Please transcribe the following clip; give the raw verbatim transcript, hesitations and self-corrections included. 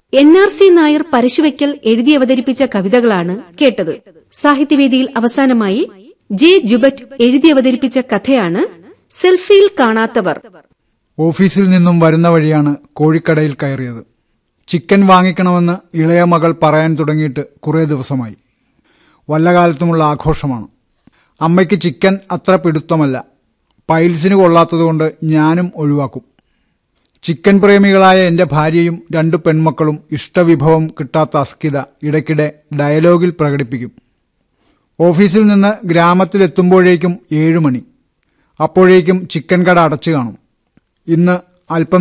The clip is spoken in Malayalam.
N R C Nair Parassuvaikkal എഴുതി അവതരിപ്പിച്ച കവിതകളാണ് കേട്ടത്. സാഹിത്യവേദിയിൽ അവസാനമായി ജെ ജുബറ്റ് എഴുതി അവതരിപ്പിച്ച കഥയാണ് സെൽഫിയിൽ കാണാത്തവർ. ഓഫീസിൽ നിന്നും വരുന്ന വഴിയാണ് കോഴിക്കടയിൽ കയറിയത്. ചിക്കൻ വാങ്ങിക്കണമെന്ന് ഇളയ മകൾ പറയാൻ തുടങ്ങിയിട്ട് കുറേ ദിവസമായി. വല്ല കാലത്തുമുള്ള ആഘോഷമാണ്. അമ്മയ്ക്ക് ചിക്കൻ അത്ര പിടുത്തമല്ല. പൈൽസിന് കൊള്ളാത്തതുകൊണ്ട് ഞാനും ഒഴിവാക്കും. ചിക്കൻ പ്രേമികളായ എന്റെ ഭാര്യയും രണ്ടു പെൺമക്കളും ഇഷ്ടവിഭവം കിട്ടാത്ത അസ്കിത ഇടയ്ക്കിടെ ഡയലോഗിൽ പ്രകടിപ്പിക്കും. ഓഫീസിൽ നിന്ന് ഗ്രാമത്തിലെത്തുമ്പോഴേക്കും ഏഴുമണി. അപ്പോഴേക്കും ചിക്കൻ കട അടച്ചു കാണും. ഇന്ന് അല്പം